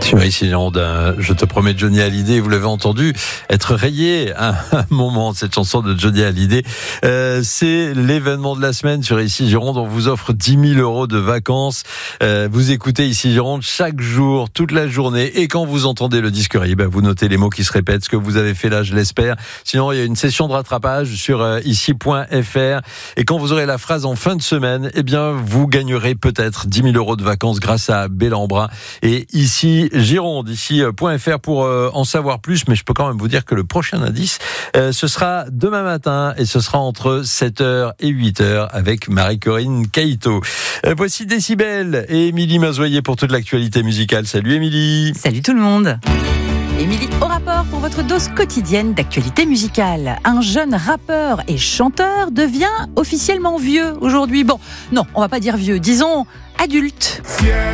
Sur ici Gironde, je te promets Johnny Hallyday, vous l'avez entendu, être rayé à un moment, cette chanson de Johnny Hallyday. C'est l'événement de la semaine sur ici Gironde. On vous offre 10 000 € de vacances. Vous écoutez ici Gironde chaque jour, toute la journée. Et quand vous entendez le disque rayé, vous notez les mots qui se répètent, ce que vous avez fait là, je l'espère. Sinon, il y a une session de rattrapage sur ici.fr. Et quand vous aurez la phrase en fin de semaine, vous gagnerez peut-être 10 000 € de vacances grâce à Bellambra et ici Gironde, ici.fr pour en savoir plus. Mais je peux quand même vous dire que le prochain indice, ce sera demain matin et ce sera entre 7h et 8h avec Marie-Corinne Caïto. Voici Décibel et Émilie Mazoyer pour toute l'actualité musicale. Salut Émilie. Salut tout le monde. Émilie au rapport pour votre dose quotidienne d'actualité musicale. Un jeune rappeur et chanteur devient officiellement vieux aujourd'hui. Bon, non, on va pas dire vieux, disons adulte.